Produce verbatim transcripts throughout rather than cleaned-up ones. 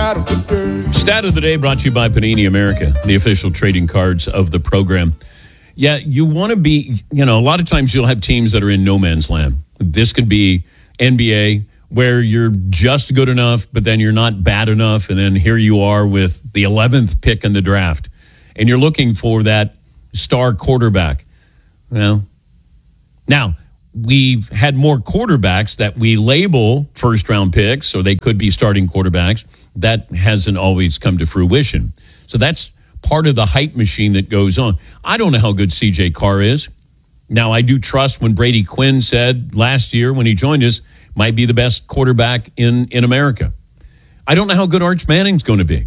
Stat of the day brought to you by Panini America, the official trading cards of the program. Yeah, you want to be, you know, a lot of times you'll have teams that are in no man's land. This could be N B A, where you're just good enough, but then you're not bad enough. And then here you are with the eleventh pick in the draft. And you're looking for that star quarterback. Well, now, we've had more quarterbacks that we label first-round picks, so they could be starting quarterbacks. That hasn't always come to fruition. So that's part of the hype machine that goes on. I don't know how good C J Carr is. Now, I do trust when Brady Quinn said last year when he joined us, might be the best quarterback in, in America. I don't know how good Arch Manning's going to be.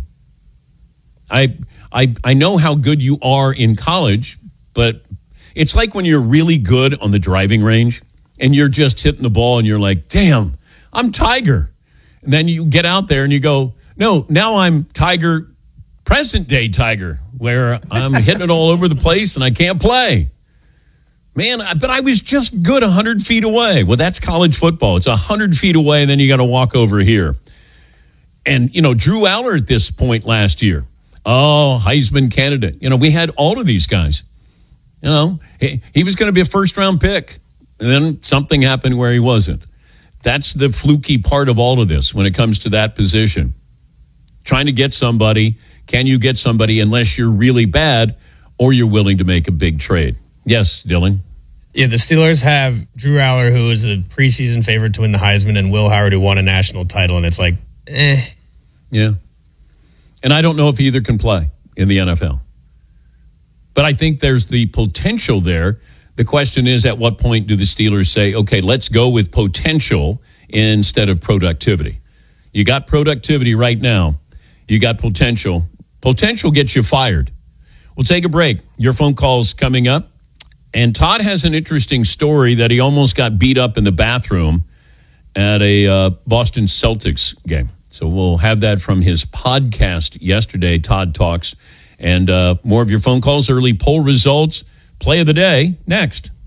I, I, I know how good you are in college, but it's like when you're really good on the driving range and you're just hitting the ball and you're like, damn, I'm Tiger. And then you get out there and you go, no, now I'm Tiger, present day Tiger, where I'm hitting it all over the place and I can't play. Man, I, but I was just good one hundred feet away. Well, that's college football. It's one hundred feet away and then you got to walk over here. And, you know, Drew Aller at this point last year, oh, Heisman candidate. You know, we had all of these guys. You know, he, he was going to be a first-round pick, and then something happened where he wasn't. That's the fluky part of all of this when it comes to that position. Trying to get somebody, can you get somebody unless you're really bad or you're willing to make a big trade? Yes, Dylan? Yeah, the Steelers have Drew Aller, who is a preseason favorite to win the Heisman, and Will Howard, who won a national title, and it's like, eh. Yeah. And I don't know if either can play in the N F L. But I think there's the potential there. The question is, at what point do the Steelers say, okay, let's go with potential instead of productivity? You got productivity right now. You got potential. Potential gets you fired. We'll take a break. Your phone call's coming up. And Todd has an interesting story that he almost got beat up in the bathroom at a uh, Boston Celtics game. So we'll have that from his podcast yesterday, Todd Talks. And uh, more of your phone calls, early poll results, play of the day, next.